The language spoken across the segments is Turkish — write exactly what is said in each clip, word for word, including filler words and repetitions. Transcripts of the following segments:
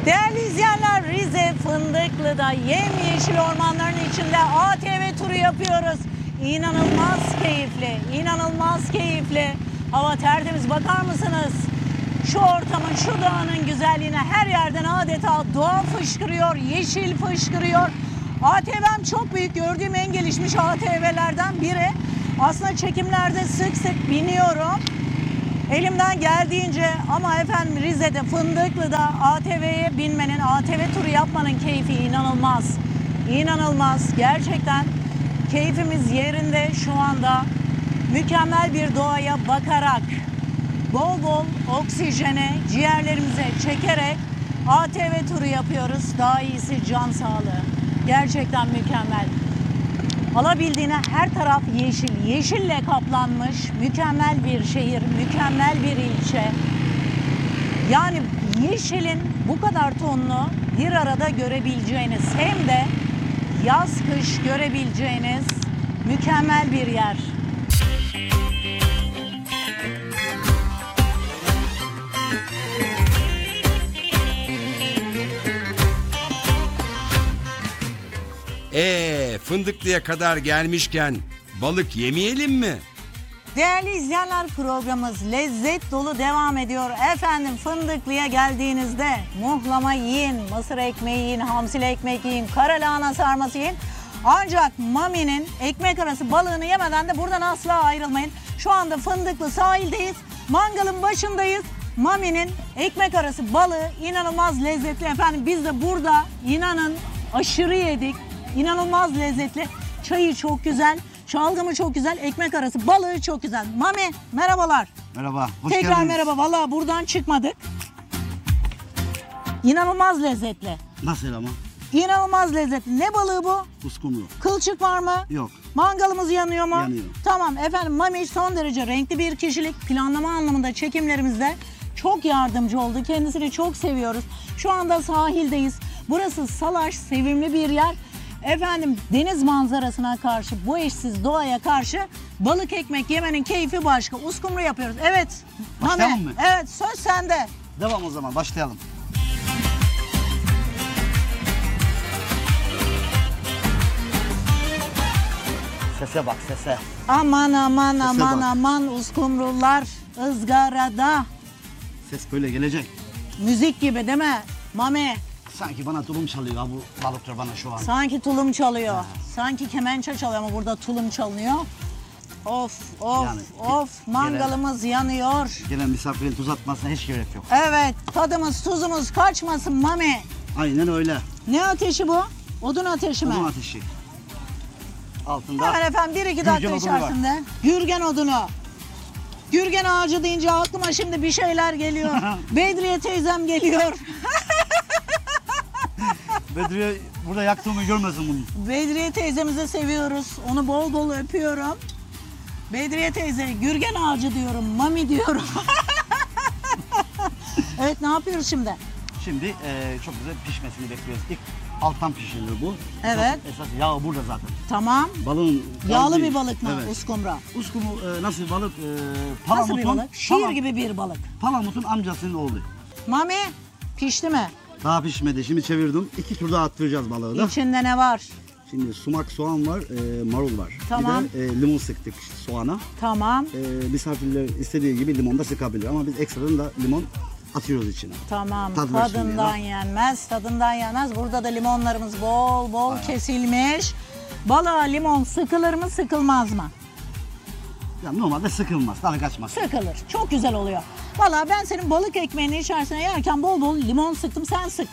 Değerli izleyenler, Rize Fındıklı'da yemyeşil ormanların içinde A T V turu yapıyoruz. İnanılmaz keyifli, inanılmaz keyifli. Hava tertemiz, bakar mısınız? Şu ortamın, şu doğanın güzelliğine her yerden adeta doğa fışkırıyor, yeşil fışkırıyor. A T V'm çok büyük, gördüğüm en gelişmiş A T V'lerden biri. Aslında çekimlerde sık sık biniyorum. Elimden geldiğince ama efendim Rize'de, Fındıklı'da A T V'ye binmenin, A T V turu yapmanın keyfi inanılmaz. İnanılmaz. Gerçekten keyfimiz yerinde şu anda. Mükemmel bir doğaya bakarak, bol bol oksijene ciğerlerimize çekerek A T V turu yapıyoruz. Daha iyisi can sağlığı. Gerçekten mükemmel. Alabildiğine her taraf yeşil, yeşille kaplanmış mükemmel bir şehir, mükemmel bir ilçe. Yani yeşilin bu kadar tonunu bir arada görebileceğiniz, hem de yaz kış görebileceğiniz mükemmel bir yer. Ee, Fındıklı'ya kadar gelmişken balık yemeyelim mi? Değerli izleyenler, programımız lezzet dolu devam ediyor. Efendim Fındıklı'ya geldiğinizde muhlama yiyin, mısır ekmeği yiyin, hamsili ekmek yiyin, kara lahana sarması yiyin. Ancak Mami'nin ekmek arası balığını yemeden de buradan asla ayrılmayın. Şu anda Fındıklı sahildeyiz, mangalın başındayız. Mami'nin ekmek arası balığı inanılmaz lezzetli efendim. Biz de burada inanın aşırı yedik. İnanılmaz lezzetli. Çayı çok güzel. Şalgamı çok güzel. Ekmek arası balığı çok güzel. Mami merhabalar. Merhaba. Hoş Tekrar geldiniz. merhaba. Vallahi buradan çıkmadık. İnanılmaz lezzetli. Nasıl ama? İnanılmaz lezzetli. Ne balığı bu? Uskumru. Kılçık var mı? Yok. Mangalımız yanıyor mu? Yanıyor. Tamam efendim, Mami son derece renkli bir kişilik. Planlama anlamında çekimlerimizde çok yardımcı oldu. Kendisini çok seviyoruz. Şu anda sahildeyiz. Burası salaş, sevimli bir yer. Efendim deniz manzarasına karşı, bu eşsiz doğaya karşı balık ekmek yemenin keyfi başka. Uskumru yapıyoruz. Evet. Başlayalım Mami, mı? evet, söz sende. Devam o zaman, başlayalım. Sese bak, sese. Aman aman aman bak. aman uskumrular ızgarada. Ses böyle gelecek. Müzik gibi değil mi? Mami, Sanki bana tulum çalıyor ha bu balıklar bana şu an. sanki tulum çalıyor. Sanki kemençe çalıyor ama burada tulum çalınıyor. Of of Yani, of, mangalımız yanıyor. Gelen misafirin tuz atmasına hiç gerek yok. Evet, tadımız tuzumuz kaçmasın Mami. Aynen öyle. Ne ateşi bu? Odun ateşi mi? Odun ateşi. Altında Hemen efendim bir iki dakika Gürgen odunu var. içerisinde. Gürgen odunu. Gürgen ağacı deyince aklıma şimdi bir şeyler geliyor. Bedriye teyzem geliyor. Bedriye burada yaktığımı görmesin bunu. Bedriye teyzemizi seviyoruz. Onu bol bol öpüyorum. Bedriye teyze, Gürgen ağacı diyorum, Mami diyorum. Evet, ne yapıyoruz şimdi? Şimdi e, çok güzel pişmesini bekliyoruz. İlk alttan pişirilir bu. Evet. Esas, esas yağı burada zaten. Tamam. Balığın Yağlı kalbi- bir balık mı Evet. uskumra? Uskumu e, nasıl bir balık? E, Nasıl bir Palamut'un- balık? Şiir Palam- gibi bir balık. Palamut'un amcasının oğlu. Mami, pişti mi? Daha pişmedi. Şimdi çevirdim. İki tur daha attıracağız balığı da. İçinde ne var? Şimdi sumak, soğan var, e, marul var. Tamam. Bir de e, limon sıktık soğana. Tamam. E, misafirler istediği gibi limon da sıkabilir. Ama biz ekstradan da limon atıyoruz içine. Tamam, Tad versin tadından diye. yenmez, tadından yenmez. Burada da limonlarımız bol bol kesilmiş. Balığa limon sıkılır mı, sıkılmaz mı? Ya normalde sıkılmaz, tadı kaçmaz. Sıkılır. Çok güzel oluyor. Vallahi ben senin balık ekmeğinin içerisine yerken bol bol limon sıktım, sen sık.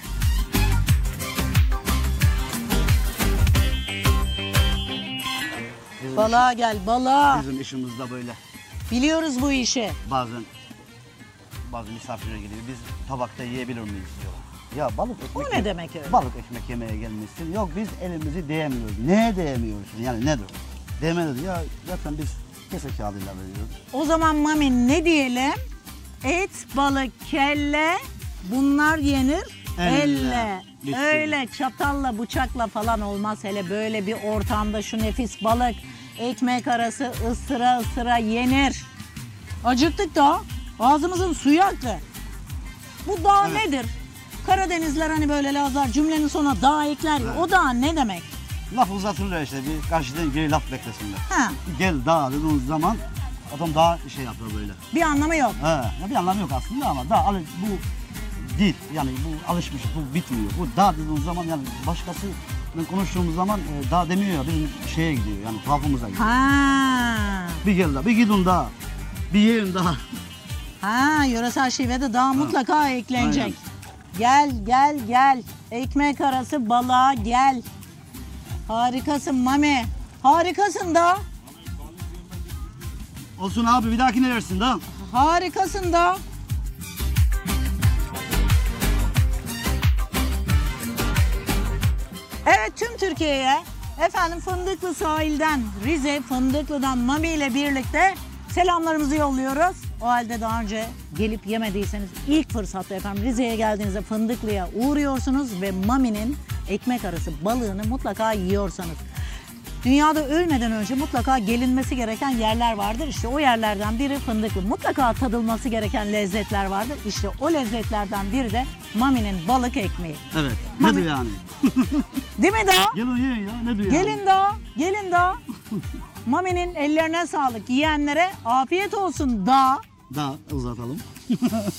Bizim, Balığa gel, balığa. bizim işimiz de böyle. Biliyoruz bu işi. Bazen bazı misafirler geliyor. Biz tabakta yiyebilir miyiz diyorlar. Ya balık ekmek. O ne demek öyle? Balık ekmek yemeye gelmişsin. Yok biz elimizi değemiyoruz. Neye değemiyorsun? Yani nedir? Değmedi ya zaten biz kese kağıdıyla veriyoruz. O zaman Mami ne diyelim? Et, balık, kelle bunlar yenir elle. Elle. Bitti. Öyle çatalla, bıçakla falan olmaz. Hele böyle bir ortamda şu nefis balık ekmek arası ısıra ısıra yenir. Acıktık da ağzımızın suyu aktı. Bu dağ Evet. nedir? Karadenizler hani böyle Lazlar cümlenin sonuna dağ ekler ya. O dağ ne demek? Laf uzatırlar işte bir karşıdan geri laf beklesinler. Ha, Gel dağ dediğiniz zaman adam daha şey yapıyor böyle. bir anlamı yok. He, ya bir anlamı yok aslında ama dağ al- bu değil yani bu alışmış bu bitmiyor. Bu dağ dediğiniz zaman yani başkası konuştuğumuz zaman e, dağ demiyor ya bizim şeye gidiyor yani tuhafımıza gidiyor. Ha. Bir gel dağ, bir gidin dağ, bir yiyin dağ. Ha, yöresel şivede daha mutlaka eklenecek. Aynen. Gel gel gel. Ekmek arası balığa gel. Harikasın Mami. Harikasın da. Olsun abi bir dahakine versin dağ. Harikasın da. Evet, tüm Türkiye'ye efendim Fındıklı sahilden, Rize Fındıklı'dan Mami ile birlikte selamlarımızı yolluyoruz. O halde daha önce gelip yemediyseniz ilk fırsatta efendim Rize'ye geldiğinizde Fındıklı'ya uğruyorsunuz ve Mami'nin ekmek arası balığını mutlaka yiyorsanız. Dünyada ölmeden önce mutlaka gelinmesi gereken yerler vardır. İşte o yerlerden biri Fındıklı. Mutlaka tadılması gereken lezzetler vardır. İşte o lezzetlerden biri de Mami'nin balık ekmeği. Evet. Mami- Ne diyor yani? Değil mi da? Gelin yiyin ya ne diyor yani? Gelin da, gelin da. Mami'nin ellerine sağlık. Yiyenlere afiyet olsun da. Dağ uzatalım.